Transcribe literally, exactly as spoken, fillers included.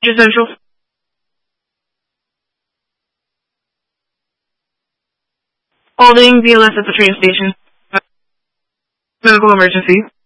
Central. Holding V L S at the train station. Medical emergency.